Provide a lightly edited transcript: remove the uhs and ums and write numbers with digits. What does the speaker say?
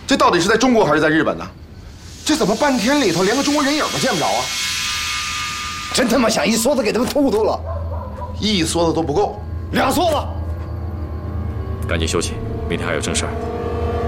这到底是在中国还是在日本呢？这怎么半天里头连个中国人影都见不着啊？ 真他妈想一梭子给他们突突了， 一梭子都不够， 2梭子。 赶紧休息，明天还有正事儿。